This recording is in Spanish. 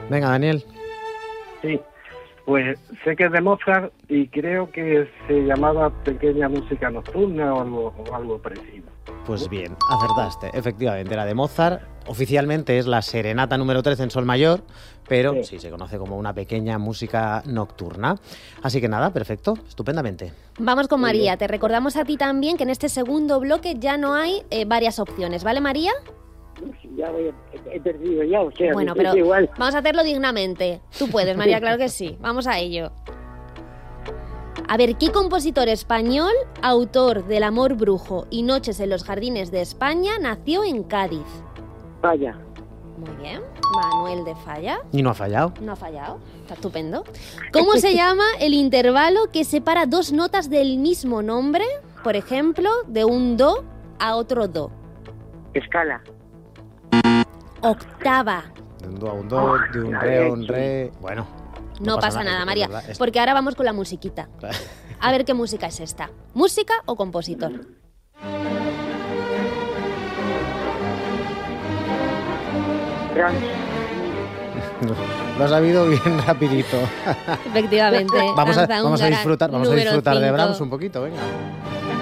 Venga, Daniel. Sí, pues sé que es de Mozart y creo que se llamaba Pequeña Música Nocturna o algo parecido. Pues bien, acertaste. Efectivamente, era de Mozart. Oficialmente es la serenata número 13 en sol mayor, pero sí se conoce como una pequeña música nocturna. Así que nada, perfecto, estupendamente. Vamos con María. Te recordamos a ti también que en este segundo bloque ya no hay varias opciones, ¿vale, María? Ya he perdido ya, o sea, bueno, pero igual. Vamos a hacerlo dignamente. Tú puedes, María, claro que sí. Vamos a ello. A ver, ¿qué compositor español, autor del Amor Brujo y Noches en los Jardines de España, nació en Cádiz? Falla. Muy bien, Manuel de Falla. Y no ha fallado. No ha fallado, está estupendo. ¿Cómo se llama el intervalo que separa dos notas del mismo nombre? Por ejemplo, de un do a otro do. Escala. Octava. De un do a un do, de un re a un re... Bueno. No pasa nada, María, ¿verdad? porque ahora vamos con la musiquita. Claro. A ver qué música es esta. ¿Música o compositor? Lo has sabido bien rapidito. Efectivamente. Vamos a Danza húngara, disfrutar número de 5. Brahms un poquito, venga.